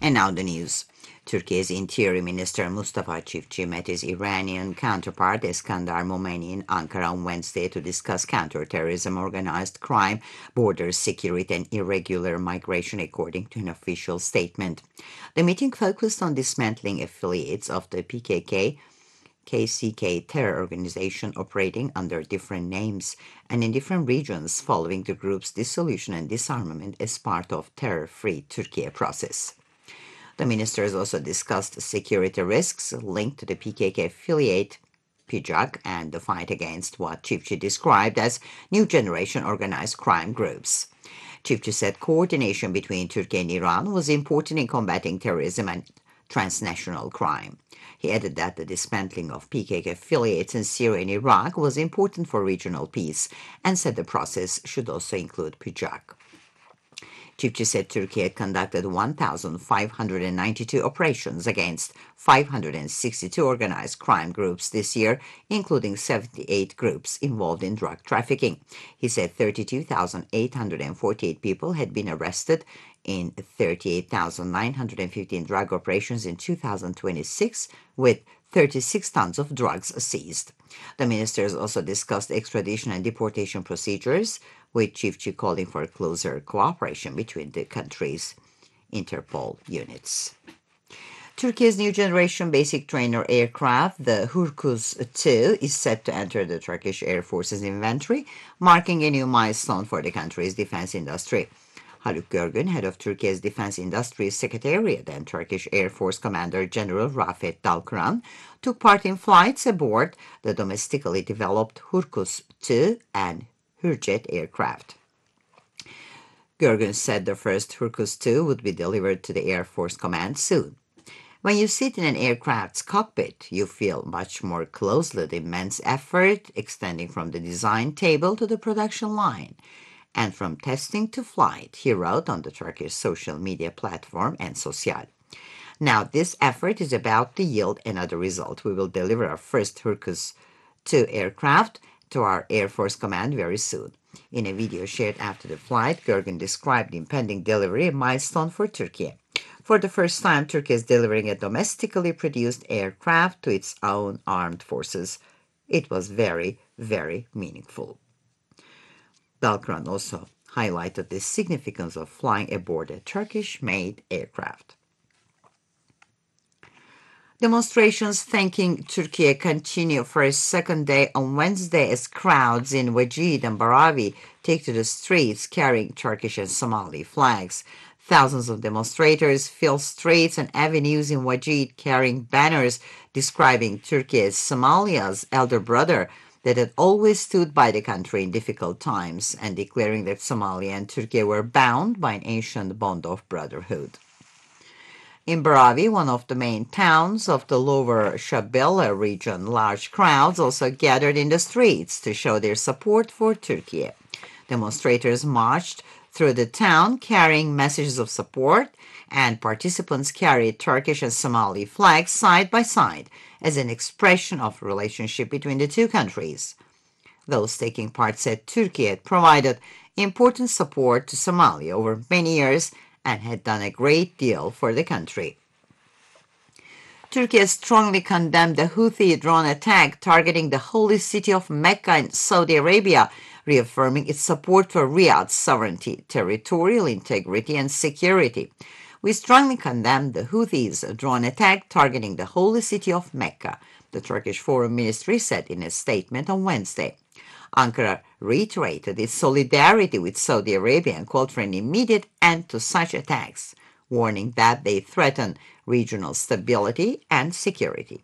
And now the news. Turkey's Interior Minister Mustafa Çiftçi met his Iranian counterpart Eskandar Momeni in Ankara on Wednesday to discuss counterterrorism, organized crime, border security, and irregular migration, according to an official statement. The meeting focused on dismantling affiliates of the PKK KCK terror organization operating under different names and in different regions following the group's dissolution and disarmament as part of terror-free Turkey process. The ministers also discussed security risks linked to the PKK affiliate PJAK and the fight against what Çiftçi described as new generation organized crime groups. Çiftçi said coordination between Turkey and Iran was important in combating terrorism and transnational crime. He added that the dismantling of PKK affiliates in Syria and Iraq was important for regional peace and said the process should also include PJAK. Çiftçi said Turkey had conducted 1,592 operations against 562 organized crime groups this year, including 78 groups involved in drug trafficking. He said 32,848 people had been arrested in 38,915 drug operations in 2026, with 36 tons of drugs seized. The ministers also discussed extradition and deportation procedures, with Çiftçi calling for closer cooperation between the countries' Interpol units. Turkey's new generation basic trainer aircraft, the Hurkuz 2, is set to enter the Turkish Air Force's inventory, marking a new milestone for the country's defense industry. Haluk Görgün, head of Turkey's Defense Industry Secretariat and Turkish Air Force Commander General Rafet Dalkıran, took part in flights aboard the domestically developed Hurkuz 2 and Hürjet aircraft. Görgün said the first Hurkuz 2 would be delivered to the Air Force Command soon. When you sit in an aircraft's cockpit, you feel much more closely the immense effort extending from the design table to the production line, and from testing to flight, he wrote on the Turkish social media platform Ensosyal. Now, this effort is about to yield another result. We will deliver our first Hurkuz 2 aircraft to our Air Force Command very soon. In a video shared after the flight, Görgün described the impending delivery a milestone for Turkey. For the first time, Turkey is delivering a domestically produced aircraft to its own armed forces. It was very, very meaningful. Dalkıran also highlighted the significance of flying aboard a Turkish-made aircraft. Demonstrations thanking Turkey continue for a second day on Wednesday as crowds in Wajid and Baravi take to the streets carrying Turkish and Somali flags. Thousands of demonstrators fill streets and avenues in Wajid carrying banners describing Turkey as Somalia's elder brother that had always stood by the country in difficult times, and declaring that Somalia and Turkey were bound by an ancient bond of brotherhood. In Baravi, one of the main towns of the Lower Shabelle region, large crowds also gathered in the streets to show their support for Turkey. Demonstrators marched through the town carrying messages of support, and participants carried Turkish and Somali flags side by side as an expression of relationship between the two countries. Those taking part said Turkey had provided important support to Somalia over many years and had done a great deal for the country. Turkey has strongly condemned the Houthi drone attack targeting the holy city of Mecca in Saudi Arabia, reaffirming its support for Riyadh's sovereignty, territorial integrity, and security. We strongly condemn the Houthis' drone attack targeting the holy city of Mecca, the Turkish Foreign Ministry said in a statement on Wednesday. Ankara reiterated its solidarity with Saudi Arabia and called for an immediate end to such attacks, warning that they threaten regional stability and security.